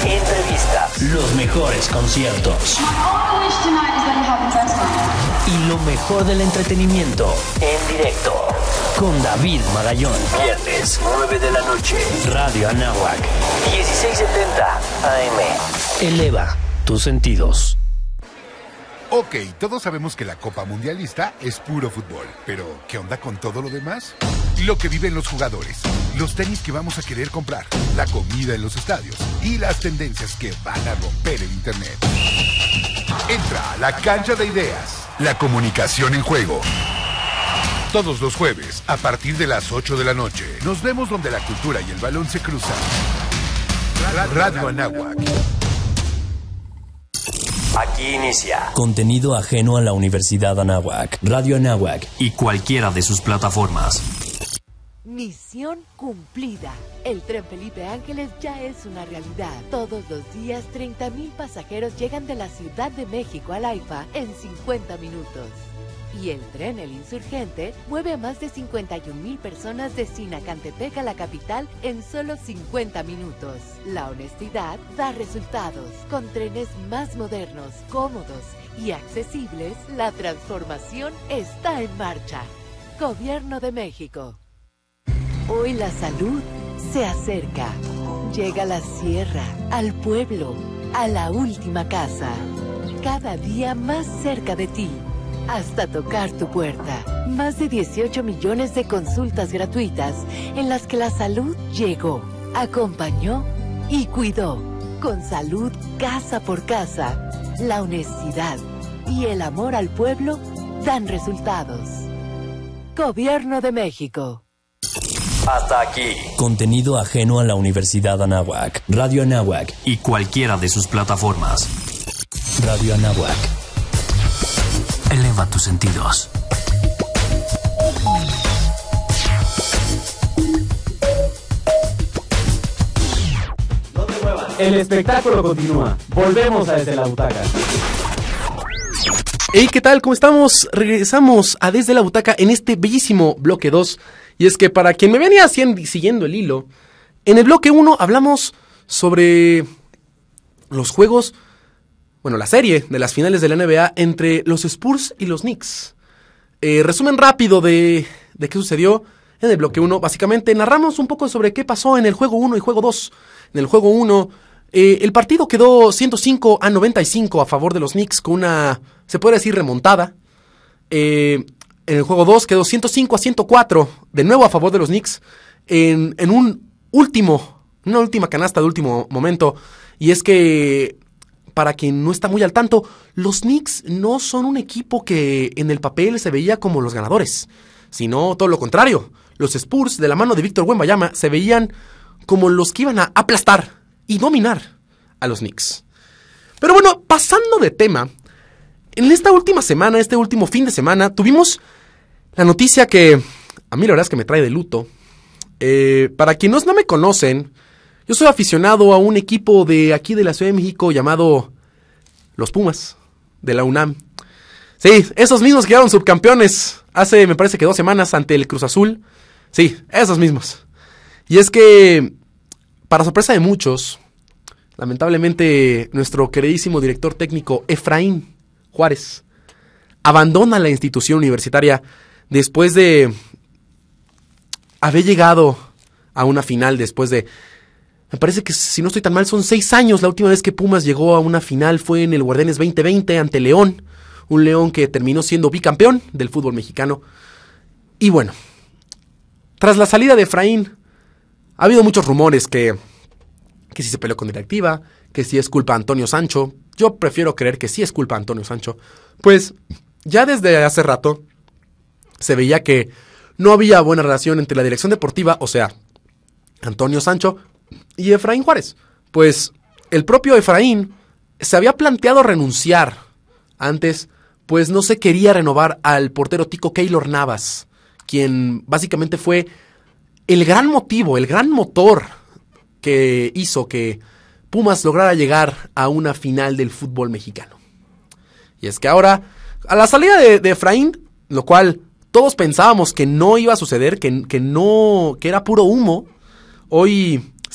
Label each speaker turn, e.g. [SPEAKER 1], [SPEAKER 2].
[SPEAKER 1] entrevistas, los mejores conciertos y lo mejor del entretenimiento en directo con David Magallón. Viernes, 9 de la noche, Radio Anáhuac, 1670 AM. Eleva tus sentidos.
[SPEAKER 2] Ok, todos sabemos que la Copa Mundialista es puro fútbol, pero ¿qué onda con todo lo demás? Lo que viven los jugadores, los tenis que vamos a querer comprar, la comida en los estadios y las tendencias que van a romper el internet. Entra a la cancha de ideas, la comunicación en juego. Todos los jueves, a partir de las 8 de la noche, nos vemos donde la cultura y el balón se cruzan. Radio Anáhuac.
[SPEAKER 1] Aquí inicia contenido ajeno a la Universidad Anáhuac, Radio Anáhuac y cualquiera de sus plataformas.
[SPEAKER 3] Misión cumplida. El tren Felipe Ángeles ya es una realidad. Todos los días 30,000 pasajeros llegan de la Ciudad de México al AIFA en 50 minutos. Y el tren El Insurgente mueve a más de 51,000 personas de Sinacantepec a la capital en solo 50 minutos. La honestidad da resultados. Con trenes más modernos, cómodos y accesibles, la transformación está en marcha. Gobierno de México. Hoy la salud se acerca. Llega a la sierra, al pueblo, a la última casa. Cada día más cerca de ti. Hasta tocar tu puerta. Más de 18 millones de consultas gratuitas en las que la salud llegó, acompañó y cuidó. Con salud casa por casa, la honestidad y el amor al pueblo dan resultados. Gobierno de México.
[SPEAKER 1] Hasta aquí. Contenido ajeno a la Universidad Anáhuac, Radio Anáhuac y cualquiera de sus plataformas. Radio Anáhuac. Eleva tus sentidos.
[SPEAKER 4] El espectáculo continúa. Volvemos a Desde la Butaca.
[SPEAKER 5] Hey, ¿qué tal? ¿Cómo estamos? Regresamos a Desde la Butaca en este bellísimo bloque 2. Y es que para quien me venía siguiendo el hilo, en el bloque 1 hablamos sobre los juegos, bueno, la serie de las finales de la NBA entre los Spurs y los Knicks. Resumen rápido de qué sucedió en el bloque 1. Básicamente narramos un poco sobre qué pasó en el juego 1 y juego 2. En el juego 1, el partido quedó 105-95 a favor de los Knicks con una, se puede decir, remontada. En el juego 2 quedó 105-104, de nuevo a favor de los Knicks, en una última canasta de último momento. Y es que, para quien no está muy al tanto, los Knicks no son un equipo que en el papel se veía como los ganadores, sino todo lo contrario. Los Spurs, de la mano de Víctor Wembanyama, se veían como los que iban a aplastar y dominar a los Knicks. Pero bueno, pasando de tema, en esta última semana, este último fin de semana, tuvimos la noticia que a mí la verdad es que me trae de luto. Para quienes no me conocen, yo soy aficionado a un equipo de aquí de la Ciudad de México llamado los Pumas, de la UNAM. Sí, esos mismos que quedaron subcampeones hace, me parece que 2 semanas ante el Cruz Azul. Sí, esos mismos. Y es que, para sorpresa de muchos, lamentablemente nuestro queridísimo director técnico Efraín Juárez abandona la institución universitaria después de haber llegado a una final, después de, me parece que si no estoy tan mal, son 6 años. La última vez que Pumas llegó a una final fue en el Guardianes 2020 ante León, un León que terminó siendo bicampeón del fútbol mexicano. Y bueno, tras la salida de Efraín, ha habido muchos rumores que si se peleó con directiva, que si es culpa de Antonio Sancho. Yo prefiero creer que sí es culpa de Antonio Sancho. Pues ya desde hace rato se veía que no había buena relación entre la dirección deportiva, o sea, Antonio Sancho y Efraín Juárez. Pues el propio Efraín se había planteado renunciar antes, pues no se quería renovar al portero tico Keylor Navas, quien básicamente fue el gran motivo, el gran motor que hizo que Pumas lograra llegar a una final del fútbol mexicano. Y es que ahora, a la salida de Efraín, lo cual todos pensábamos que no iba a suceder, que era puro humo, hoy